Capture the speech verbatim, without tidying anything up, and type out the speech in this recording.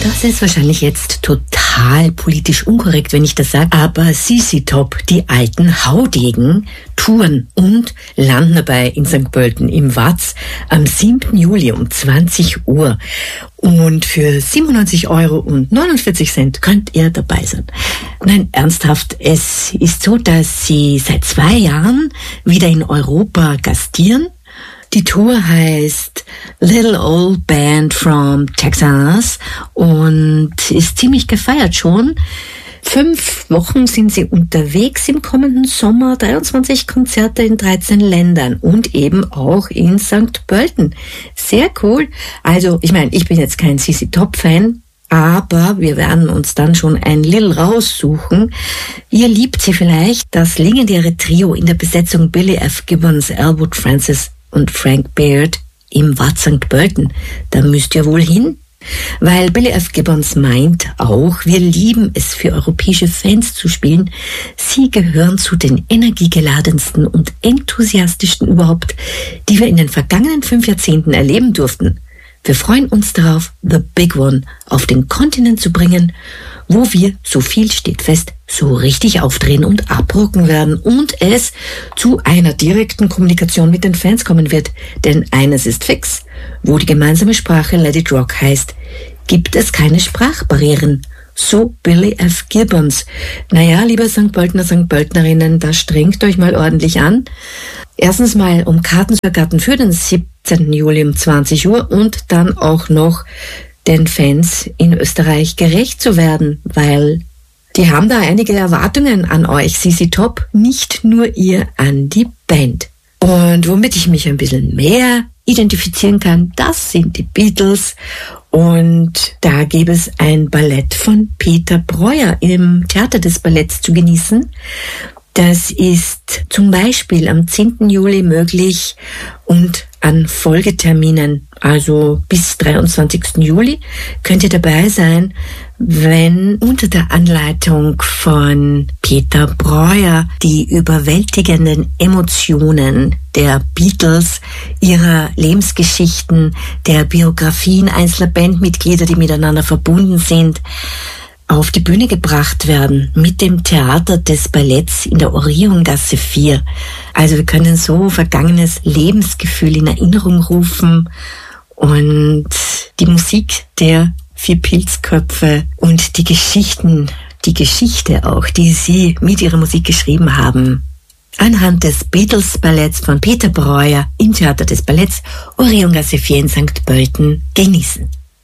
Das ist wahrscheinlich jetzt total politisch unkorrekt, wenn ich das sage, aber Z Z Top, die alten Haudegen, touren und landen dabei in Sankt Pölten im Watz am siebten Juli um zwanzig Uhr. Und für siebenundneunzig Euro und neunundvierzig Cent könnt ihr dabei sein. Nein, ernsthaft, es ist so, dass sie seit zwei Jahren wieder in Europa gastieren. Die Tour heißt Little Old Band from Texas und ist ziemlich gefeiert schon. Fünf Wochen sind sie unterwegs im kommenden Sommer, dreiundzwanzig Konzerte in dreizehn Ländern und eben auch in Sankt Pölten. Sehr cool. Also, ich meine, ich bin jetzt kein Z Z Top-Fan, aber wir werden uns dann schon ein Little raussuchen. Ihr liebt sie vielleicht, das legendäre Trio in der Besetzung Billy F. Gibbons, Elwood Francis und Frank Beard im Watz Sankt Pölten. Da müsst ihr wohl hin. Weil Billy F. Gibbons meint auch, wir lieben es für europäische Fans zu spielen. Sie gehören zu den energiegeladensten und enthusiastischsten überhaupt, die wir in den vergangenen fünf Jahrzehnten erleben durften. Wir freuen uns darauf, The Big One auf den Kontinent zu bringen, wo wir, so viel steht fest, so richtig aufdrehen und abrocken werden und es zu einer direkten Kommunikation mit den Fans kommen wird. Denn eines ist fix, wo die gemeinsame Sprache Let It Rock heißt, gibt es keine Sprachbarrieren. So Billy F. Gibbons. Naja, liebe Sankt Pöltener, Sankt Pöltenerinnen, da strengt euch mal ordentlich an. Erstens mal um Karten zu ergattern für den siebzehnten Juli um zwanzig Uhr und dann auch noch den Fans in Österreich gerecht zu werden, weil die haben da einige Erwartungen an euch, Z Z Top, nicht nur ihr an die Band. Und womit ich mich ein bisschen mehr identifizieren kann, das sind die Beatles. Und da gäbe es ein Ballett von Peter Breuer im Theater des Balletts zu genießen. Das ist zum Beispiel am zehnten Juli möglich und an Folgeterminen, also bis dreiundzwanzigsten Juli, könnt ihr dabei sein, wenn unter der Anleitung von Peter Breuer die überwältigenden Emotionen der Beatles, ihrer Lebensgeschichten, der Biografien einzelner Bandmitglieder, die miteinander verbunden sind, auf die Bühne gebracht werden mit dem Theater des Balletts in der Oriongasse vier. Also wir können so vergangenes Lebensgefühl in Erinnerung rufen und die Musik der vier Pilzköpfe und die Geschichten, die Geschichte auch, die sie mit ihrer Musik geschrieben haben, anhand des Beatles-Balletts von Peter Breuer im Theater des Balletts Oriongasse vier in Sankt Pölten genießen.